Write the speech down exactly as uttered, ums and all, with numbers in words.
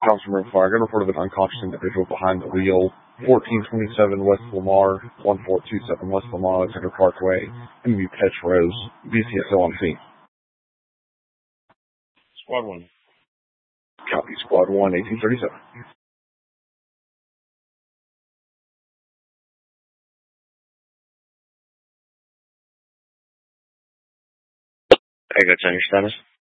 Johnson Room Fire. Gun reported an unconscious individual behind the wheel. fourteen twenty-seven West Lamar, one four two seven West Lamar, Alexander Parkway, M V Petch Rose, B C S O on scene. Squad one. Copy, Squad one, eighteen thirty-seven. Echo ten, your status?